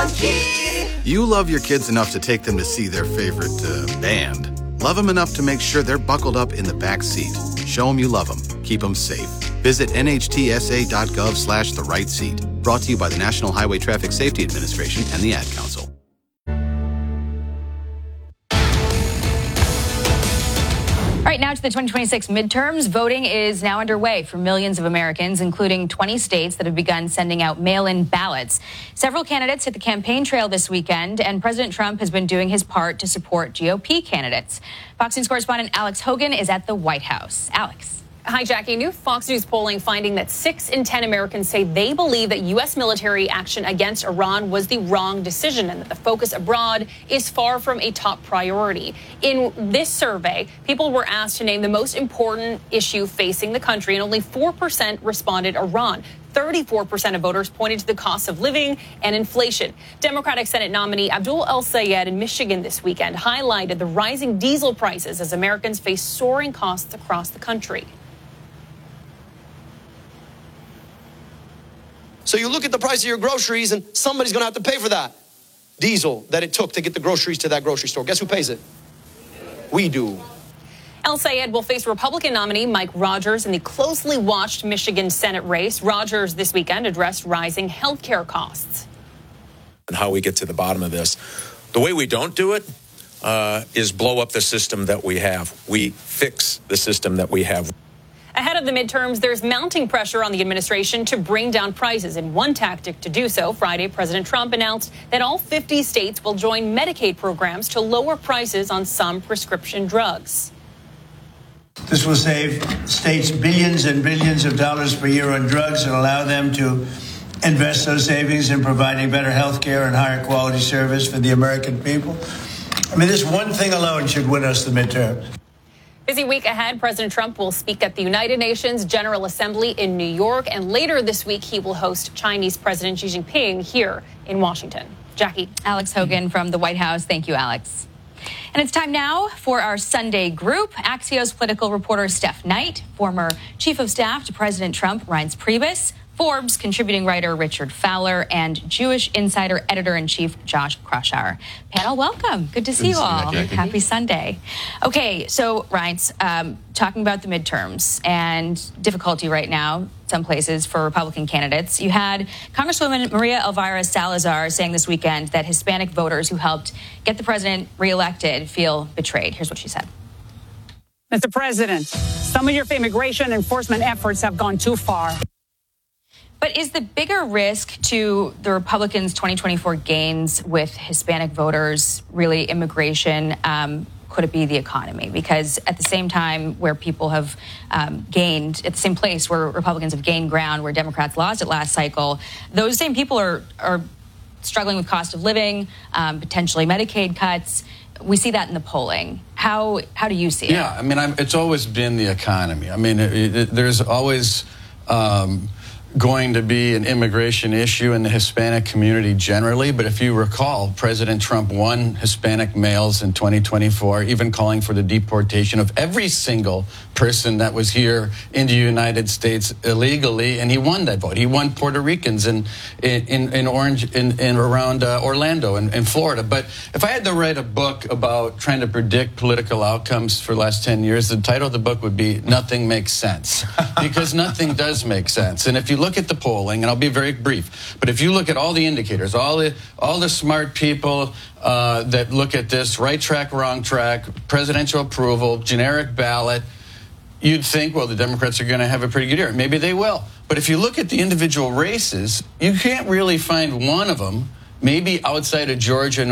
Funky. You love your kids enough to take them to see their favorite band. Love them enough to make sure they're buckled up in the back seat. Show them you love them. Keep them safe. Visit nhtsa.gov/the-right-seat. Brought to you by the National Highway Traffic Safety Administration and the Ad Council. All right, now to the 2026 midterms. Voting is now underway for millions of Americans, including 20 states that have begun sending out mail-in ballots. Several candidates hit the campaign trail this weekend, and President Trump has been doing his part to support GOP candidates. Fox News correspondent Alex Hogan is at the White House. Alex. Hi, Jackie. New Fox News polling finding that 6 in 10 Americans say they believe that U.S. military action against Iran was the wrong decision and that the focus abroad is far from a top priority. In this survey, people were asked to name the most important issue facing the country, and only 4% responded Iran. 34% of voters pointed to the cost of living and inflation. Democratic Senate nominee Abdul El-Sayed in Michigan this weekend highlighted the rising diesel prices as Americans face soaring costs across the country. So you look at the price of your groceries and somebody's gonna have to pay for that. Diesel that it took to get the groceries to that grocery store. Guess who pays it? We do. El-Sayed will face Republican nominee Mike Rogers in the closely watched Michigan Senate race. Rogers this weekend addressed rising health care costs. And how we get to the bottom of this. The way we don't do it is blow up the system that we have. We fix the system that we have. Ahead of the midterms, there's mounting pressure on the administration to bring down prices. In one tactic to do so, Friday, President Trump announced that all 50 states will join Medicaid programs to lower prices on some prescription drugs. This will save states billions and billions of dollars per year on drugs and allow them to invest those savings in providing better health care and higher quality service for the American people. I mean, this one thing alone should win us the midterms. Busy week ahead. President Trump will speak at the United Nations General Assembly in New York, and later this week he will host Chinese President Xi Jinping here in Washington. Jackie. Alex Hogan from the White House. Thank you, Alex. And it's time now for our Sunday group. Axios political reporter Steph Knight, former chief of staff to President Trump Reince Priebus, Forbes contributing writer Richard Fowler, and Jewish Insider editor-in-chief Josh Kraushaar. Panel, welcome. Good to see you all. Happy Sunday. Okay, so Reince, talking about the midterms and difficulty right now, some places for Republican candidates. You had Congresswoman Maria Elvira Salazar saying this weekend that Hispanic voters who helped get the president reelected feel betrayed. Here's what she said. Mr. President, some of your immigration enforcement efforts have gone too far. But is the bigger risk to the Republicans' 2024 gains with Hispanic voters really immigration? Could it be the economy? Because at the same time where people have gained, at the same place where Republicans have gained ground, where Democrats lost it last cycle, those same people are struggling with cost of living, potentially Medicaid cuts. We see that in the polling. How do you see it? Yeah, I mean, it's always been the economy. I mean, there's always going to be an immigration issue in the Hispanic community generally, but if you recall, President Trump won Hispanic males in 2024, even calling for the deportation of every single person that was here in the United States illegally, and he won that vote. He won Puerto Ricans in around Orlando and Florida. But if I had to write a book about trying to predict political outcomes for the last 10 years, the title of the book would be Nothing Makes Sense, because nothing does make sense. And if you look at the polling, and I'll be very brief, but if you look at all the indicators, all the smart people that look at this, right track, wrong track, presidential approval, generic ballot, you'd think, well, the Democrats are going to have a pretty good year. Maybe they will. But if you look at the individual races, you can't really find one of them, maybe outside of Georgia and